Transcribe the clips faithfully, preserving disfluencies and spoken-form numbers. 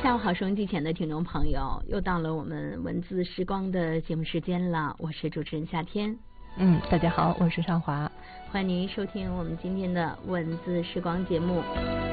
下午好，收音机前的听众朋友，又到了我们文字时光的节目时间了，我是主持人夏天。 嗯，大家好，我是尚华， 欢迎您收听我们今天的文字时光节目。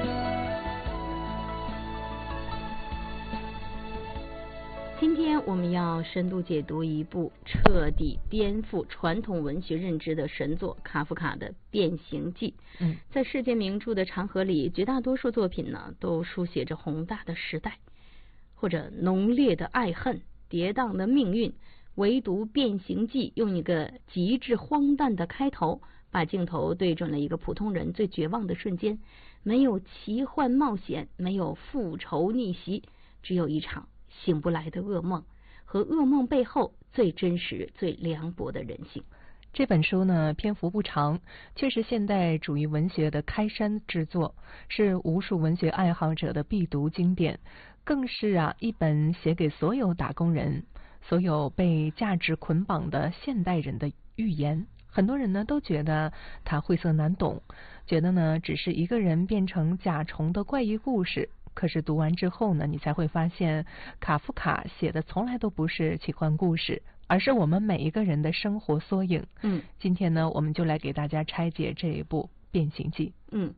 今天我们要深度解读一部彻底颠覆传统文学认知的神作——卡夫卡的《变形记》。 嗯， 在世界名著的长河里，绝大多数作品呢，都书写着宏大的时代，或者浓烈的爱恨、跌宕的命运。唯独《变形记》用一个极致荒诞的开头，把镜头对准了一个普通人最绝望的瞬间。没有奇幻冒险，没有复仇逆袭，只有一场醒不来的噩梦，和噩梦背后最真实、最凉薄的人性。 这本书呢，篇幅不长，却是现代主义文学的开山之作，是无数文学爱好者的必读经典，更是啊一本写给所有打工人、所有被价值捆绑的现代人的寓言。很多人呢都觉得它晦涩难懂，觉得呢只是一个人变成甲虫的怪异故事。可是读完之后呢，你才会发现，卡夫卡写的从来都不是奇幻故事，而是我们每一个人的生活缩影。 嗯， 今天呢，我们就来给大家拆解这一部《变形记》。 嗯，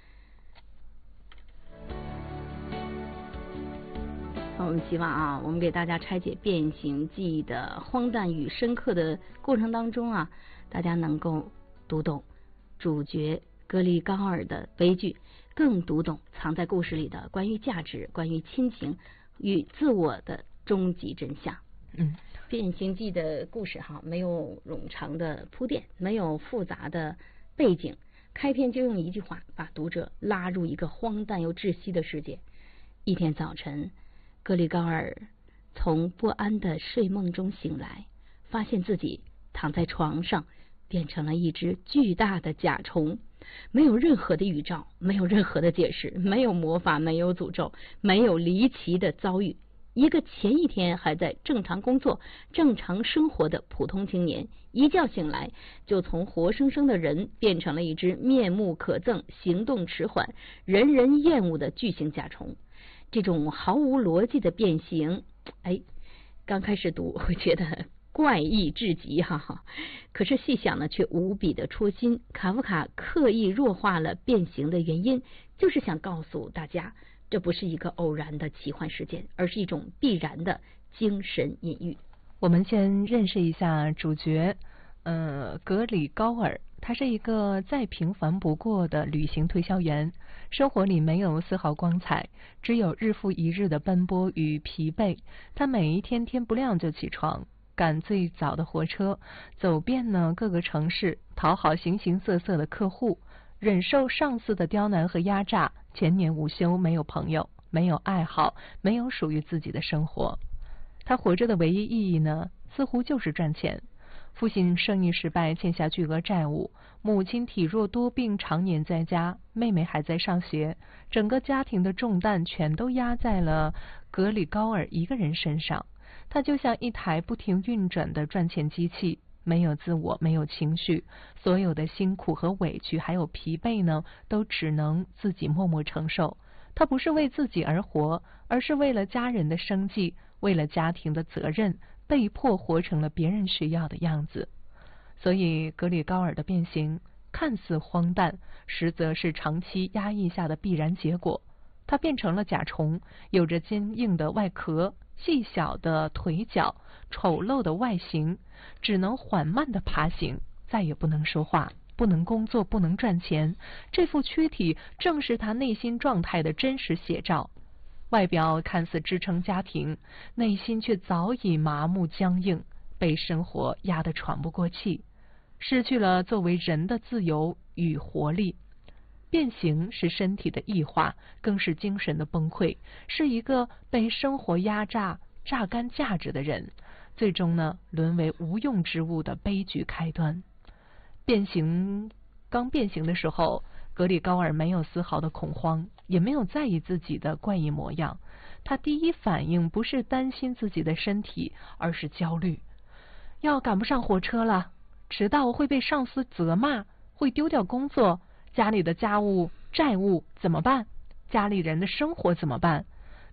我们希望啊，我们给大家拆解《变形记》的荒诞与深刻的过程当中啊，大家能够读懂主角格里高尔的悲剧，更读懂藏在故事里的关于价值、关于亲情与自我的终极真相。 嗯， 变形记的故事哈，没有冗长的铺垫，没有复杂的背景，开篇就用一句话把读者拉入一个荒诞又窒息的世界。一天早晨，格里高尔从不安的睡梦中醒来，发现自己躺在床上，变成了一只巨大的甲虫。没有任何的预兆，没有任何的解释，没有魔法，没有诅咒，没有离奇的遭遇。一个前一天还在正常工作、正常生活的普通青年，一觉醒来就从活生生的人变成了一只面目可憎、行动迟缓、人人厌恶的巨型甲虫。这种毫无逻辑的变形，哎，刚开始读会觉得怪异至极，哈哈！可是细想呢，却无比的戳心。卡夫卡刻意弱化了变形的原因，就是想告诉大家，这不是一个偶然的奇幻事件，而是一种必然的精神隐喻。 我们先认识一下主角，呃，格里高尔。他是一个再平凡不过的旅行推销员，生活里没有丝毫光彩，只有日复一日的奔波与疲惫。他每一天天不亮就起床，赶最早的火车，走遍呢各个城市，讨好形形色色的客户，忍受上司的刁难和压榨，全年无休，没有朋友，没有爱好，没有属于自己的生活。他活着的唯一意义呢，似乎就是赚钱。父亲生意失败，欠下巨额债务，母亲体弱多病，常年在家，妹妹还在上学，整个家庭的重担全都压在了格里高尔一个人身上。他就像一台不停运转的赚钱机器，没有自我，没有情绪，所有的辛苦和委屈还有疲惫呢，都只能自己默默承受。他不是为自己而活，而是为了家人的生计，为了家庭的责任，被迫活成了别人需要的样子。所以格里高尔的变形看似荒诞，实则是长期压抑下的必然结果。他变成了甲虫，有着坚硬的外壳，细小的腿脚，丑陋的外形，只能缓慢的爬行，再也不能说话，不能工作，不能赚钱。这副躯体正是他内心状态的真实写照。外表看似支撑家庭，内心却早已麻木僵硬，被生活压得喘不过气，失去了作为人的自由与活力。变形是身体的异化，更是精神的崩溃，是一个被生活压榨、榨干价值的人，最终呢，沦为无用之物的悲剧开端。变形刚变形的时候，格里高尔没有丝毫的恐慌，也没有在意自己的怪异模样。他第一反应不是担心自己的身体，而是焦虑。要赶不上火车了，迟到会被上司责骂，会丢掉工作，家里的家务债务怎么办？家里人的生活怎么办？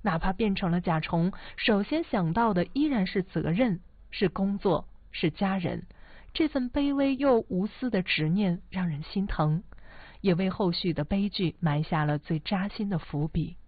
哪怕变成了甲虫，首先想到的依然是责任，是工作，是家人。这份卑微又无私的执念让人心疼，也为后续的悲剧埋下了最扎心的伏笔。